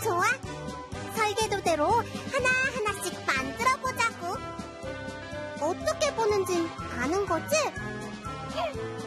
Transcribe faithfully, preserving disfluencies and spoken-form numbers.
좋아. 설계도대로 하나하나씩 만들어 보자고. 어떻게 보는진 아는 거지?